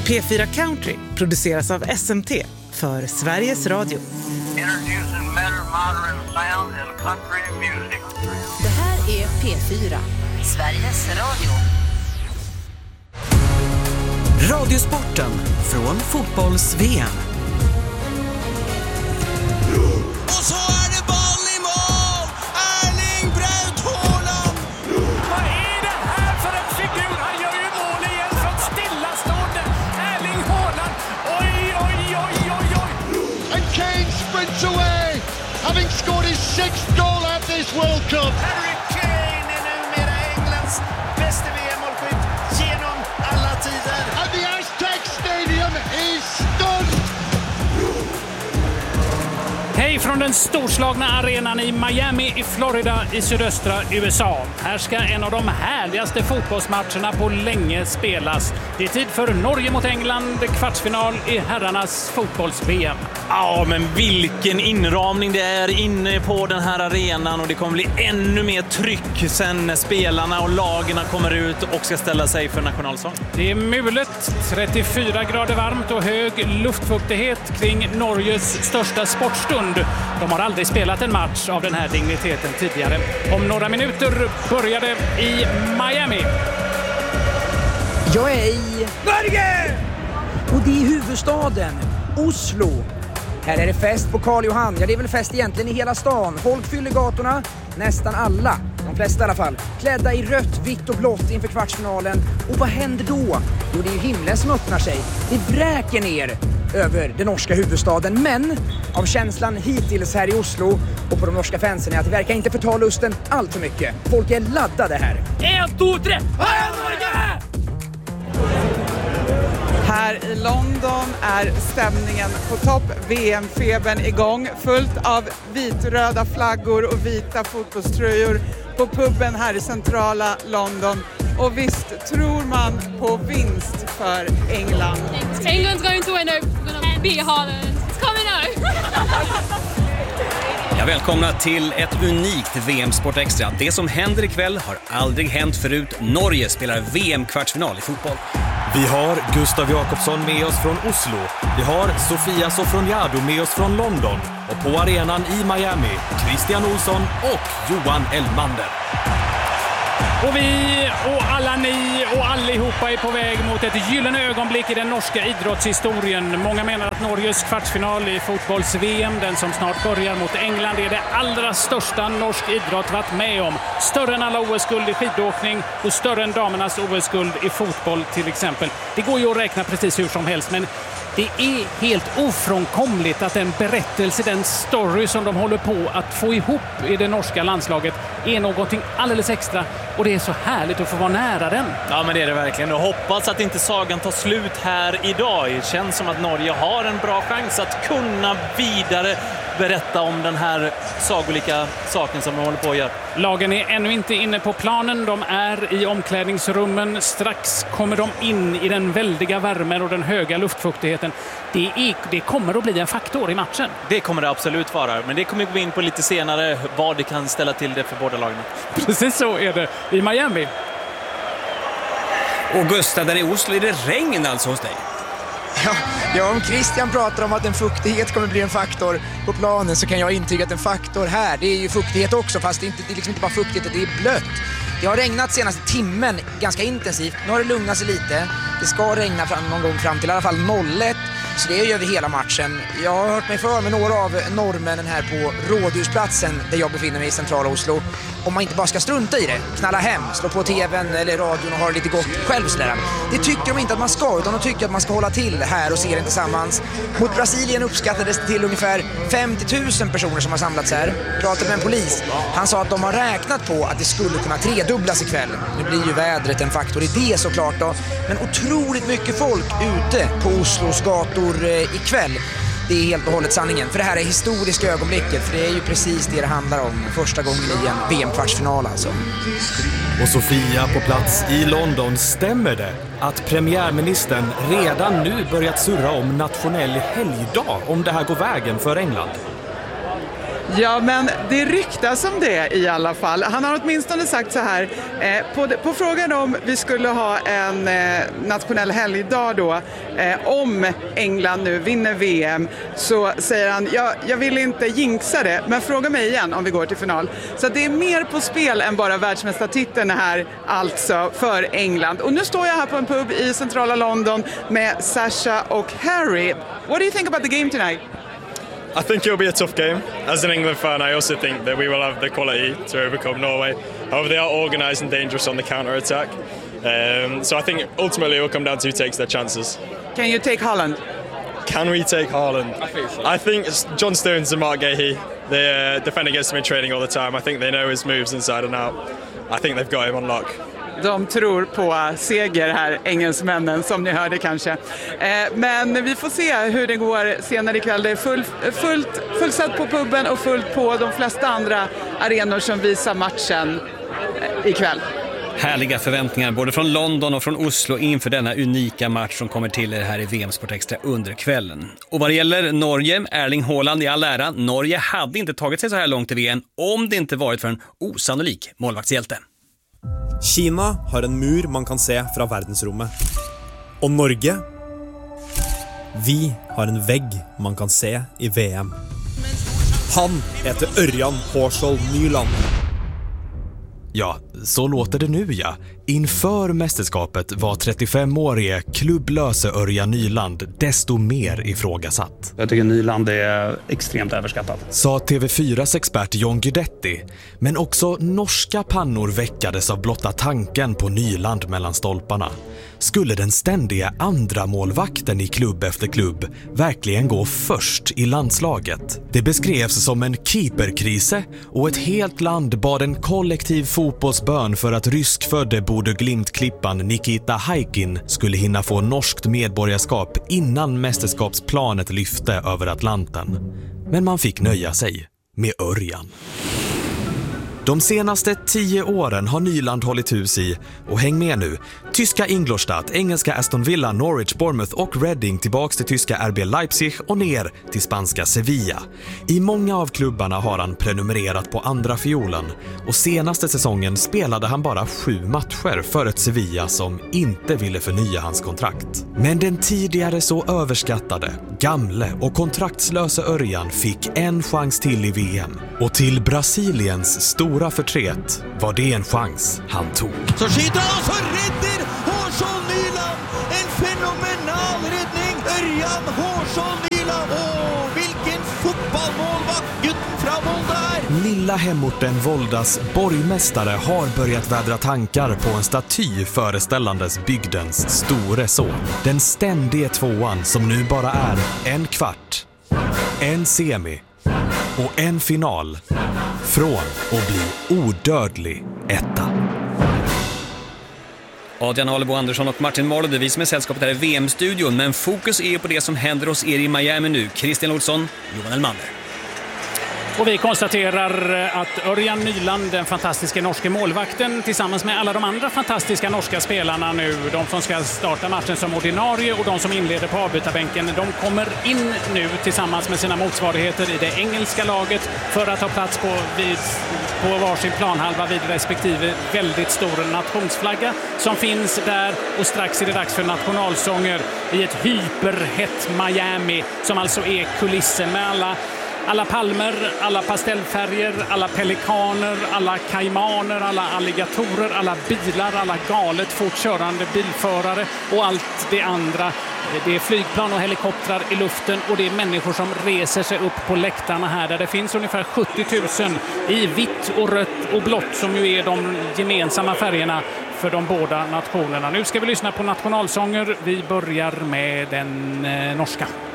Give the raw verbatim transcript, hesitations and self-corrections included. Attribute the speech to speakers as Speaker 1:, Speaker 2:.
Speaker 1: P fyra Country produceras av S M T för Sveriges Radio.
Speaker 2: Det här är P fyra, Sveriges Radio.
Speaker 3: Radiosporten från fotbolls-V M.
Speaker 4: Och så är det boll i mål! Erling Braut Haaland!
Speaker 5: Vad är det här för en figur? Han gör ju mål igen från stillastående. Erling Haaland! Oj, oj, oj, oj, oj!
Speaker 6: And Kane sprints away, having scored his sixth goal at this World Cup.
Speaker 5: Harry Kane är numera Englands bästa V M-målskytt genom alla tider.
Speaker 6: And the Aztec Stadium is stunned.
Speaker 5: Hej från den storslagna arenan i Miami i Florida i sydöstra U S A. Här ska en av de härligaste fotbollsmatcherna på länge spelas. Det är tid för Norge mot England, kvartsfinal i herrarnas fotbolls-V M.
Speaker 7: Ja, men vilken inramning det är inne på den här arenan, och det kommer bli ännu mer tryck sen spelarna och lagen kommer ut och ska ställa sig för nationalsång.
Speaker 5: Det är mulet, trettiofyra grader varmt och hög luftfuktighet kring Norges största sportstund. De har aldrig spelat en match av den här digniteten tidigare. Om några minuter börjar det i Miami.
Speaker 8: Jag är i Norge! Och det är huvudstaden, Oslo. Här är det fest på Karl Johan. Ja, det är väl fest egentligen i hela stan. Folk fyller gatorna, nästan alla, de flesta i alla fall, klädda i rött, vitt och blått inför kvartsfinalen. Och vad händer då? Jo, det är ju himlen som öppnar sig. Det vräker ner över den norska huvudstaden. Men av känslan hittills här i Oslo och på de norska fansen är att det verkar inte förta lusten allt för mycket. Folk är laddade här.
Speaker 5: En, två, tre! Heja Norge!
Speaker 9: Här i London är stämningen på topp. V M-febern igång. Fullt av vitröda flaggor och vita fotbollströjor på puben här i centrala London. Och visst tror man på vinst för England.
Speaker 10: England's going to win it. We're gonna beat Haaland. It's coming out.
Speaker 11: Ja, välkomna till ett unikt V M-sport extra. Det som händer ikväll har aldrig hänt förut. Norge spelar V M-kvartsfinal i fotboll.
Speaker 12: Vi har Gustav Jakobsson med oss från Oslo. Vi har Sofia Sofroniado med oss från London. Och på arenan i Miami, Christian Olsson och Johan Elmander.
Speaker 5: Och vi och alla ni och allihopa är på väg mot ett gyllene ögonblick i den norska idrottshistorien. Många menar att Norges kvartsfinal i fotbolls-V M, den som snart börjar mot England, är det allra största norsk idrott varit med om. Större än alla O S-guld i skidåkning och större än damernas O S-guld i fotboll till exempel. Det går ju att räkna precis hur som helst, men det är helt ofrånkomligt att den berättelse, den story som de håller på att få ihop i det norska landslaget är någonting alldeles extra, och det är så härligt att få vara nära den.
Speaker 7: Ja, men det är det verkligen, och hoppas att inte sagan tar slut här idag. Det känns som att Norge har en bra chans att kunna vidare berätta om den här sagolika saken som de håller på att göra.
Speaker 5: Lagen är ännu inte inne på planen, de är i omklädningsrummen. Strax kommer de in i den väldiga värmen och den höga luftfuktigheten. Det, är, det kommer att bli en faktor i matchen.
Speaker 7: Det kommer det absolut vara, men det kommer vi gå in på lite senare, vad det kan ställa till det för båda lagen.
Speaker 5: Precis så är det i Miami.
Speaker 11: Och Gustav, där i Oslo är det regn alltså hos dig.
Speaker 8: Ja, ja, om Christian pratar om att en fuktighet kommer bli en faktor på planen, så kan jag intyga att en faktor här, det är ju fuktighet också, fast det är, inte, det är liksom inte bara fuktighet, det är blött. Det har regnat senaste timmen ganska intensivt. Nu har det lugnat sig lite. Det ska regna fram, någon gång fram till i alla fall noll ett. Så det gör vi hela matchen. Jag har hört mig för med några av norrmännen här på Rådhusplatsen där jag befinner mig i centrala Oslo. Om man inte bara ska strunta i det, knalla hem, slå på tvn eller radion och ha det lite gott själv sådär. Det tycker de inte att man ska, utan de tycker att man ska hålla till här och se den tillsammans. Mot Brasilien uppskattades det till ungefär femtio tusen personer som har samlats här. Pratade med en polis. Han sa att de har räknat på att det skulle kunna tredubblas ikväll. Nu blir ju vädret en faktor i det såklart då. Men otroligt mycket folk ute på Oslos gator eh, ikväll. Det är helt och hållet sanningen. För det här är historiska ögonblicket. För det är ju precis det det handlar om. Första gången i en V M-kvartsfinal alltså.
Speaker 12: Och Sofia på plats i London, stämmer det att premiärministern redan nu börjat surra om nationell helgdag om det här går vägen för England?
Speaker 9: Ja, men det ryktas om det i alla fall. Han har åtminstone sagt så här, eh, på, på frågan om vi skulle ha en eh, nationell helgdag då, eh, om England nu vinner V M, så säger han, ja, jag vill inte jinxa det, men fråga mig igen om vi går till final. Så det är mer på spel än bara världsmästartiteln här, alltså för England. Och nu står jag här på en pub i centrala London med Sasha och Harry. What do you think about the game tonight?
Speaker 13: I think it'll be a tough game. As an England fan, I also think that we will have the quality to overcome Norway. However, they are organised and dangerous on the counter-attack. Um, so I think ultimately it will come down to who takes their chances.
Speaker 9: Can you take Holland?
Speaker 13: Can we take Haaland? I think, so. I think John Stones and Mark Gahey, they uh, defend against him in training all the time. I think they know his moves inside and out. I think they've got him on lock.
Speaker 9: De tror på seger här, engelsmännen, som ni hörde kanske. Eh, men vi får se hur det går senare ikväll. Det är full, fullt, fullsatt på puben och fullt på de flesta andra arenor som visar matchen eh, ikväll.
Speaker 11: Härliga förväntningar både från London och från Oslo inför denna unika match som kommer till er här i V M Sport Extra under kvällen. Och vad det gäller Norge, Erling Haaland i all ära, Norge hade inte tagit sig så här långt i V M om det inte varit för en osannolik målvaktshjälte.
Speaker 14: Kina har en mur man kan se fra verdensrommet. Og Norge, vi har en vägg man kan se i V M. Han heter Ørjan Hårskjold Nyland.
Speaker 12: Ja, så låter det nu ja. Inför mästerskapet var trettiofemårige klubblöse Örjan Nyland desto mer ifrågasatt.
Speaker 15: Jag tycker Nyland är extremt överskattad.
Speaker 12: Sa T V fyras expert John Guidetti. Men också norska pannor väckades av blotta tanken på Nyland mellan stolparna. Skulle den ständiga andra målvakten i klubb efter klubb verkligen gå först i landslaget? Det beskrevs som en keeperkrise och ett helt land bad en kollektiv fotbollsbön för att ryskfödde Bodø Glimt-klippan Nikita Haikin skulle hinna få norskt medborgarskap innan mästerskapsplanet lyfte över Atlanten. Men man fick nöja sig med Örjan. De senaste tio åren har Nyland hållit hus i, och häng med nu, tyska Ingolstadt, engelska Aston Villa, Norwich, Bournemouth och Reading tillbaks till tyska R B Leipzig och ner till spanska Sevilla. I många av klubbarna har han prenumererat på andra fiolen, och senaste säsongen spelade han bara sju matcher för ett Sevilla som inte ville förnya hans kontrakt. Men den tidigare så överskattade, gamle och kontraktslösa Örjan fick en chans till i V M, och till Brasiliens stora Stora förtret var det en chans han tog.
Speaker 4: Så skjuter han och så räddar Hårskjold Nyland. En fenomenal räddning. Örjan Hårskjold Nyland. Åh, vilken fotbollmålvakt gutten från Volda är.
Speaker 12: Lilla hemorten Voldas borgmästare har börjat vädra tankar på en staty föreställandes bygdens store son. Den ständiga tvåan som nu bara är en kvart, en semi och en final från att bli odödlig etta.
Speaker 11: Adrian Alebo Andersson och Martin Marlow, det är vi som är sällskapet här i V M-studion, men fokus är på det som händer hos er i Miami nu. Christian Olsson, Johan Elmander.
Speaker 5: Och vi konstaterar att Örjan Nyland, den fantastiska norska målvakten, tillsammans med alla de andra fantastiska norska spelarna nu, de som ska starta matchen som ordinarie och de som inleder på avbytarbänken, de kommer in nu tillsammans med sina motsvarigheter i det engelska laget för att ta plats på, vid, på varsin planhalva vid respektive väldigt stor nationsflagga som finns där, och strax är det dags för nationalsånger i ett hyperhett Miami som alltså är kulissen med alla Alla palmer, alla pastellfärger, alla pelikaner, alla kaimaner, alla alligatorer, alla bilar, alla galet fortkörande bilförare och allt det andra. Det är flygplan och helikoptrar i luften, och det är människor som reser sig upp på läktarna här där det finns ungefär sjuttio tusen i vitt och rött och blått som ju är de gemensamma färgerna för de båda nationerna. Nu ska vi lyssna på nationalsånger. Vi börjar med den eh, norska.